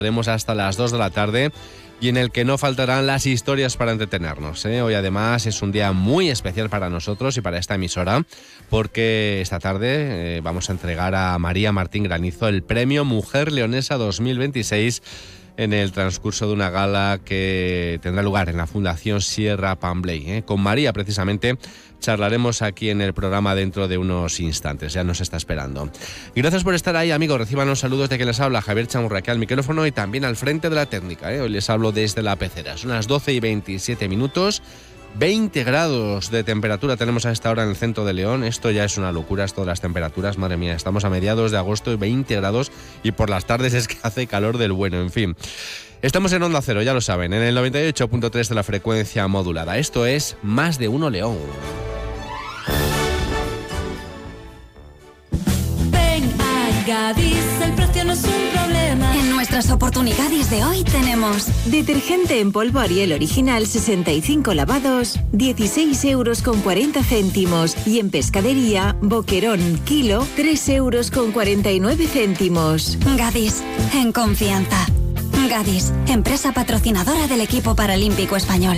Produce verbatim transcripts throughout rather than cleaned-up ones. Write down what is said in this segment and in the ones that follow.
Haremos hasta las dos de la tarde y en el que no faltarán las historias para entretenernos, ¿eh? Hoy además es un día muy especial para nosotros y para esta emisora porque esta tarde eh, vamos a entregar a María Martín Granizo el premio Mujer Leonesa dos mil veintiséis en el transcurso de una gala que tendrá lugar en la Fundación Sierra Pambley, ¿eh? Con María precisamente charlaremos aquí en el programa dentro de unos instantes, ya nos está esperando. Gracias por estar ahí, amigos. Reciban los saludos de quien les habla, Javier Chamurraque al micrófono y también al frente de la técnica, ¿eh? Hoy les hablo desde la pecera. Son las doce y veintisiete minutos, veinte grados de temperatura tenemos a esta hora en el centro de León. Esto ya es una locura, esto de las temperaturas, madre mía. Estamos a mediados de agosto y veinte grados y por las tardes es que hace calor del bueno, en fin. Estamos en Onda Cero, ya lo saben, en el noventa y ocho punto tres de la frecuencia modulada. Esto es Más de Uno León. Gadis, el precio no es un problema. En nuestras oportunidades de hoy tenemos detergente en polvo Ariel original sesenta y cinco lavados, dieciséis euros con cuarenta céntimos. Y en pescadería, boquerón kilo, tres euros con cuarenta y nueve céntimos. Gadis, en confianza. Gadis, empresa patrocinadora del equipo paralímpico español.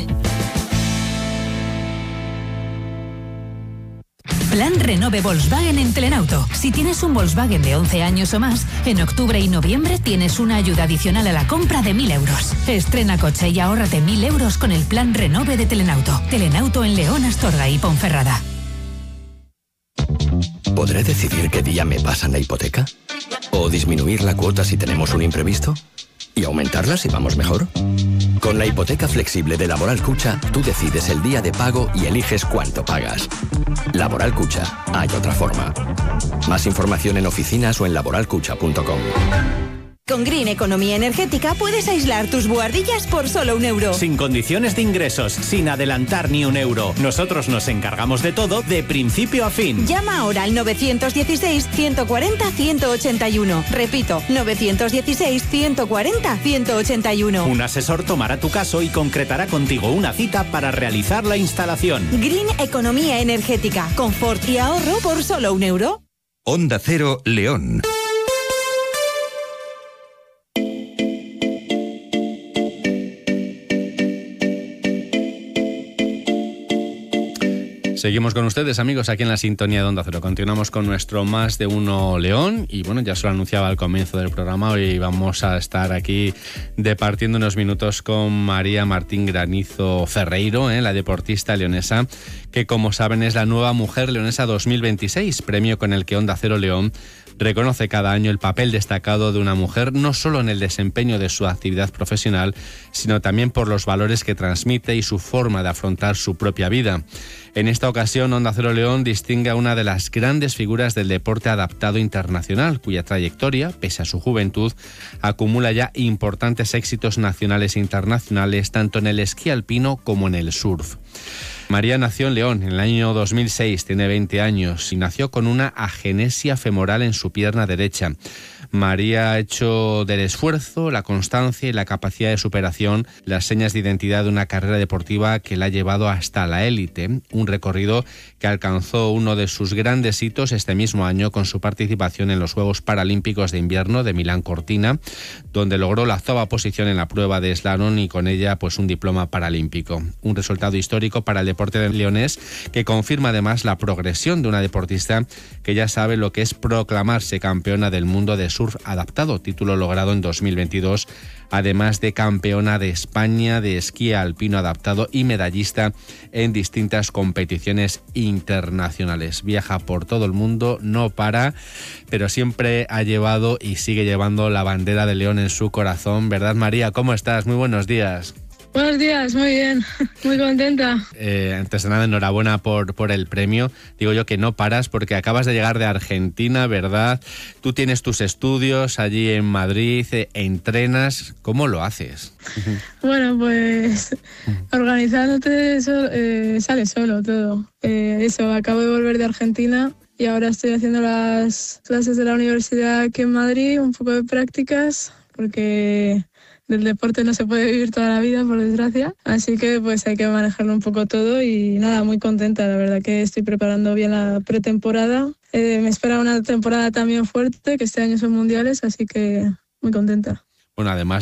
Plan Renove Volkswagen en Telenauto. Si tienes un Volkswagen de once años o más, en octubre y noviembre tienes una ayuda adicional a la compra de mil euros. Estrena coche y ahórrate mil euros con el Plan Renove de Telenauto. Telenauto en León, Astorga y Ponferrada. ¿Podré decidir qué día me pasan la hipoteca? ¿O disminuir la cuota si tenemos un imprevisto? ¿Y aumentarla si vamos mejor? Con la hipoteca flexible de Laboral Cucha, tú decides el día de pago y eliges cuánto pagas. Laboral Cucha, hay otra forma. Más información en oficinas o en laboral cucha punto com. Con Green Economía Energética puedes aislar tus buhardillas por solo un euro. Sin condiciones de ingresos, sin adelantar ni un euro. Nosotros nos encargamos de todo, de principio a fin. Llama ahora al nueve uno seis, ciento cuarenta, ciento ochenta y uno. Repito, nueve uno seis, ciento cuarenta, ciento ochenta y uno. Un asesor tomará tu caso y concretará contigo una cita para realizar la instalación. Green Economía Energética. Confort y ahorro por solo un euro. Onda Cero, León. Seguimos con ustedes, amigos, aquí en la sintonía de Onda Cero. Continuamos con nuestro Más de Uno León y bueno, ya se lo anunciaba al comienzo del programa, hoy vamos a estar aquí departiendo unos minutos con María Martín Granizo Ferreiro, ¿eh? La deportista leonesa, que como saben es la nueva Mujer Leonesa dos mil veintiséis, premio con el que Onda Cero León reconoce cada año el papel destacado de una mujer, no solo en el desempeño de su actividad profesional, sino también por los valores que transmite y su forma de afrontar su propia vida. En esta ocasión, Onda Cero León distingue a una de las grandes figuras del deporte adaptado internacional, cuya trayectoria, pese a su juventud, acumula ya importantes éxitos nacionales e internacionales, tanto en el esquí alpino como en el surf. María nació en León en el año dos mil seis, tiene veinte años y nació con una agenesia femoral en su pierna derecha. María ha hecho del esfuerzo, la constancia y la capacidad de superación las señas de identidad de una carrera deportiva que la ha llevado hasta la élite, un recorrido que alcanzó uno de sus grandes hitos este mismo año con su participación en los Juegos Paralímpicos de Invierno de Milán Cortina, donde logró la octava posición en la prueba de slalom y con ella pues un diploma paralímpico. Un resultado histórico para el deporte leonés que confirma además la progresión de una deportista que ya sabe lo que es proclamarse campeona del mundo de surf adaptado, título logrado en dos mil veintidós, además de campeona de España de esquí alpino adaptado y medallista en distintas competiciones internacionales. Viaja por todo el mundo, no para, pero siempre ha llevado y sigue llevando la bandera de León en su corazón, ¿verdad, María? ¿Cómo estás? Muy buenos días. Buenos días, muy bien, muy contenta. Eh, antes de nada, enhorabuena por, por el premio. Digo yo que no paras porque acabas de llegar de Argentina, ¿verdad? Tú tienes tus estudios allí en Madrid, eh, entrenas. ¿Cómo lo haces? Bueno, pues organizándote eso, eh, sale solo todo. Eh, eso, acabo de volver de Argentina y ahora estoy haciendo las clases de la universidad aquí en Madrid, un poco de prácticas, porque del deporte no se puede vivir toda la vida, por desgracia. Así que pues hay que manejarlo un poco todo y nada, muy contenta. La verdad que estoy preparando bien la pretemporada. Eh, me espera una temporada también fuerte, que este año son mundiales, así que muy contenta. Bueno, además